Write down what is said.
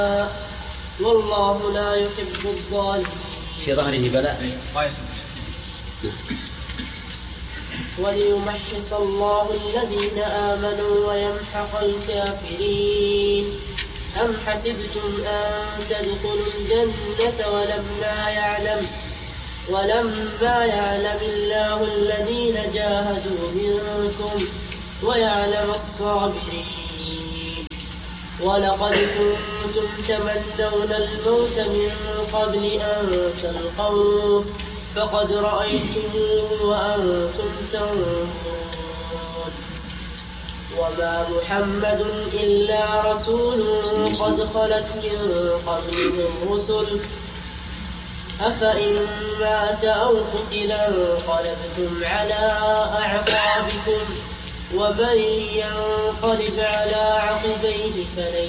والله لا يحب الظالمين. في ظهره بلاء. وليمحص الله الذين آمنوا ويمحق الكافرين. أم حسبتم أن تدخلوا الجنة ولما يعلم الله الذين جاهدوا منكم ويعلم الصابرين. ولقد كنتم تمنون الموت من قبل أن تلقوه فقد رأيتموه وأنتم تنظرون. وما محمد إلا رسول قد خلت من قبله الرسل أفإن مات أو قتل انقلبتم على أعقابكم ومن ينقلب على عقبيه فلن